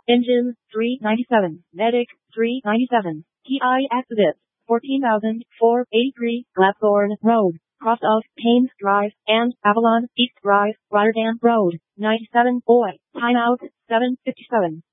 Engine, 397. Medic, 397. TI Exodus, 14,483, Glapthorne Road, cross of Paynes Drive and Avalon East Drive, Rotterdam Road, 97 Boy. Timeout, 7:57.